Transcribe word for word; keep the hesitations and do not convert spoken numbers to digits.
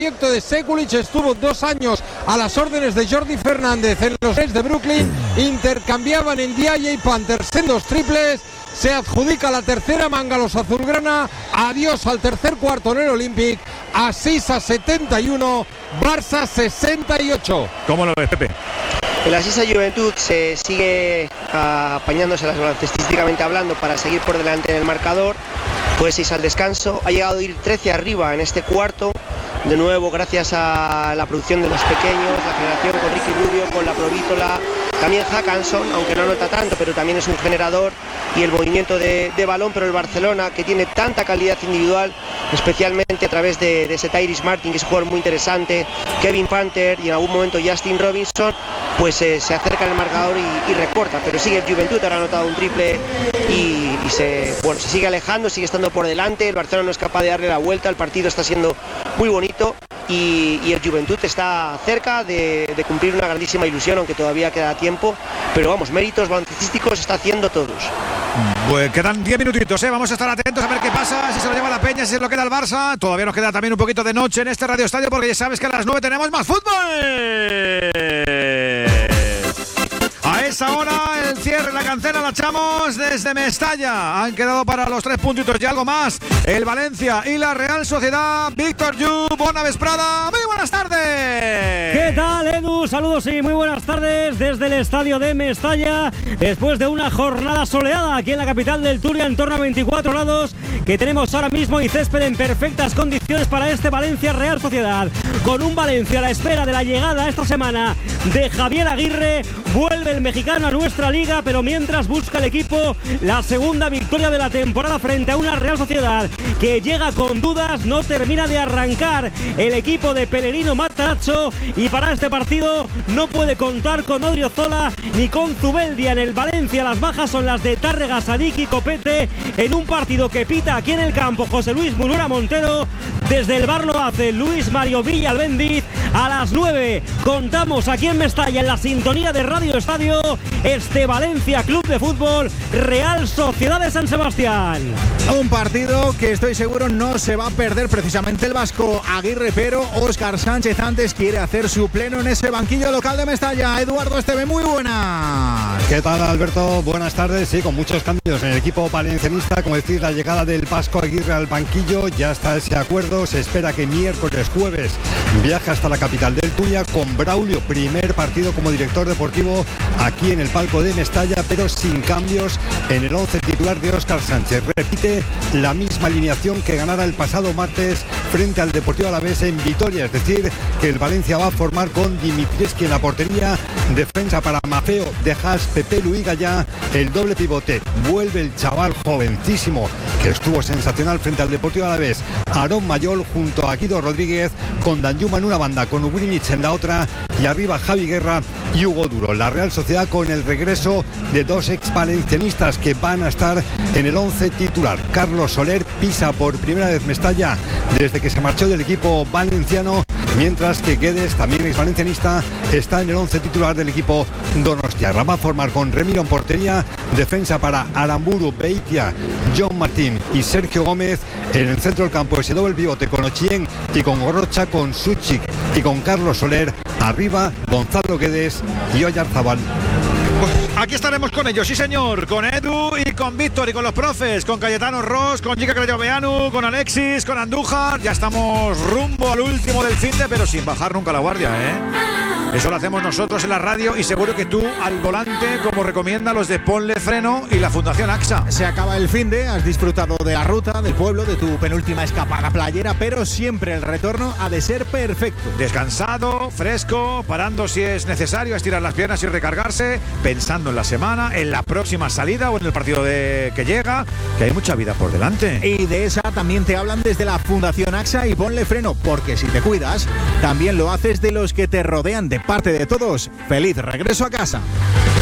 proyecto de Sekulic estuvo dos años a las órdenes de Jordi Fernández en los Nets de Brooklyn. Intercambiaban en D J Panthers en dos triples. Se adjudica la tercera manga a los azulgrana. Adiós al tercer cuarto en el Olympic. Asís a setenta y uno, Barça sesenta y ocho. ¿Cómo lo ves, Pepe? El Asisa Juventud se sigue uh, apañándose las baloncestísticamente hablando para seguir por delante en el marcador. Fue seis al descanso, ha llegado a ir trece arriba en este cuarto. De nuevo, gracias a la producción de los pequeños, la generación con Ricky Rubio, con la Provítola, también Hackanson, aunque no nota tanto, pero también es un generador, y el movimiento de, de balón. Pero el Barcelona, que tiene tanta calidad individual, especialmente a través de, de ese Tyrese Martin, que es un jugador muy interesante, Kevin Panther y en algún momento Justin Robinson, pues eh, se acerca al marcador y, y recorta. Pero sigue el Juventud, ahora ha anotado un triple y, y se, bueno, se sigue alejando, sigue estando por delante. El Barcelona no es capaz de darle la vuelta, el partido está siendo muy bonito y, y el Juventud está cerca de, de cumplir una grandísima ilusión, aunque todavía queda tiempo. Pero vamos, méritos baloncestísticos está haciendo todos. Pues quedan diez minutitos, ¿eh? Vamos a estar atentos a ver qué pasa, si se lo lleva la Peña, si se lo queda el Barça. Todavía nos queda también un poquito de noche en este Radio Estadio, porque ya sabes que a las nueve tenemos más fútbol. A esa hora el cierre, la cancela la echamos desde Mestalla. Han quedado para los tres puntitos y algo más el Valencia y la Real Sociedad. Víctor Yu, bona vesprada, muy buenas tardes. ¿Qué tal, Edu? Saludos y muy buenas tardes desde el estadio de Mestalla. Después de una jornada soleada aquí en la capital del Turia, en torno a veinticuatro grados que tenemos ahora mismo, y césped en perfectas condiciones para este Valencia Real Sociedad. Con un Valencia a la espera de la llegada esta semana de Javier Aguirre. Vuelve el mexicano a nuestra liga, pero mientras busca el equipo la segunda victoria de la temporada frente a una Real Sociedad que llega con dudas, no termina de arrancar el equipo de Pellerino Matarazzo, y para este partido no puede contar con Odriozola ni con Zubeldia. En el Valencia las bajas son las de Tárrega, Sadik y Copete, en un partido que pita aquí en el campo José Luis Munura Montero. Desde el bar lo hace Luis Mario Villalbendiz. A las nueve contamos aquí en Mestalla, en la sintonía de Radio Estadio, este Valencia Club de Fútbol Real Sociedad de San Sebastián. Un partido que estoy seguro no se va a perder precisamente el vasco Aguirre, pero Óscar Sánchez antes quiere hacer su pleno en ese banquillo local de Mestalla. Eduardo Esteve, muy buenas. ¿Qué tal, Alberto? Buenas tardes. Sí, con muchos cambios en el equipo valencianista, como decir, la llegada del vasco Aguirre al banquillo, ya está ese acuerdo. Se espera que miércoles, jueves viaje hasta la capital del Turia con Braulio, primer partido como director deportivo aquí en el palco de Mestalla, pero sin cambios en el once titular de Óscar Sánchez. Repite la misma alineación que ganara el pasado martes frente al Deportivo Alavés en Vitoria, es decir, que el Valencia va a formar con Dimitrievski en la portería, defensa para Mafeo, Dejas, Pepe Luis Gallá, el doble pivote. Vuelve el chaval jovencísimo que estuvo sensacional frente al Deportivo Alavés, Aarón Mayol junto a Guido Rodríguez, con Danjuma en una banda, con Ugrinic en la otra, y arriba Javi Guerra y Hugo Duro. La Real Sociedad con el regreso de dos ex valencianistas que van a estar en el once titular. Carlos Soler pisa por primera vez Mestalla desde que se marchó del equipo valenciano, mientras que Guedes, también ex valencianista, está en el once titular del equipo donostiarra. Va a formar con Remiro en portería, defensa para Aramburu, Beitia, John Martín y Sergio Gómez. En el centro del campo ese doble pivote con Ochien y con Gorrocha, con Suchik y con Carlos Soler. Arriba Gonzalo Guedes y Oyarzabal. Pues aquí estaremos con ellos, sí señor, con Edu y con Víctor y con los profes, con Cayetano Ross, con Jica Creyoveanu, con Alexis, con Andújar. Ya estamos rumbo al último del finde, pero sin bajar nunca la guardia, ¿eh? Eso lo hacemos nosotros en la radio, y seguro que tú al volante, como recomienda los de Ponle Freno y la Fundación AXA. Se acaba el finde, has disfrutado de la ruta, del pueblo, de tu penúltima escapada playera, pero siempre el retorno ha de ser perfecto. Descansado, fresco, parando si es necesario, estirar las piernas y recargarse, pensando en la semana, en la próxima salida o en el partido de que llega, que hay mucha vida por delante. Y de esa también te hablan desde la Fundación AXA y Ponle Freno, porque si te cuidas, también lo haces de los que te rodean. De parte de todos, feliz regreso a casa.